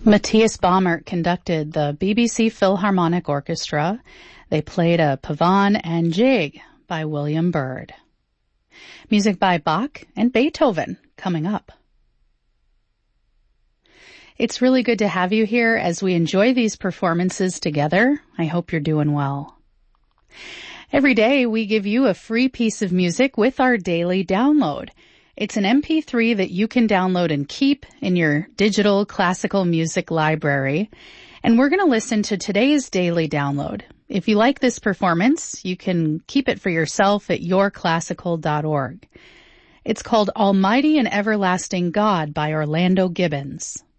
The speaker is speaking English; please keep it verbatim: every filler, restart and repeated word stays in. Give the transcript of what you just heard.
Matthias Baumert conducted the B B C Philharmonic Orchestra. They played a Pavane and Jig by William Byrd. Music by Bach and Beethoven coming up. It's really good to have you here as we enjoy these performances together. I hope you're doing well. Every day we give you a free piece of music with our daily download. It's an M P three that you can download and keep in your digital classical music library. And we're going to listen to today's daily download. If you like this performance, you can keep it for yourself at your classical dot org. It's called Almighty and Everlasting God by Orlando Gibbons.